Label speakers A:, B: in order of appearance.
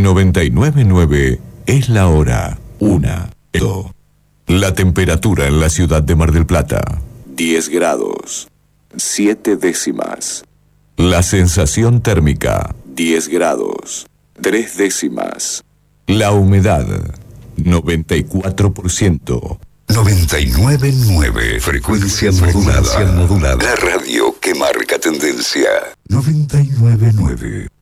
A: 99.9 es la hora 1:02. La temperatura en la ciudad de Mar del Plata, 10 grados, 7 décimas. La sensación térmica, 10 grados, 3 décimas. La humedad, 94%.
B: 99.9 frecuencia modulada. La radio que marca tendencia. 99.9.